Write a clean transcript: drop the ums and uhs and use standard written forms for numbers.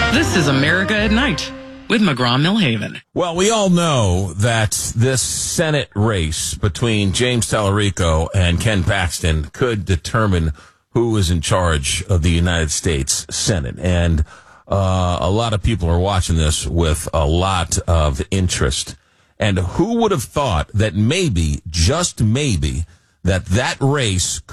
This is America at Night with McGraw-Millhaven. Well, we all know that this Senate race between James Tallarico and Ken Paxton could determine who is in charge of the United States Senate. And a lot of people are watching this with a lot of interest. And who would have thought that maybe, just maybe, that race